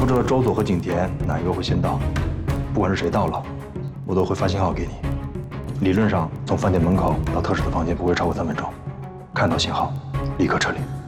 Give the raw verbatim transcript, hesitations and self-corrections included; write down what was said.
不知道周总和景甜哪一个会先到，不管是谁到了，我都会发信号给你。理论上，从饭店门口到特使的房间不会超过三分钟，看到信号立刻撤离。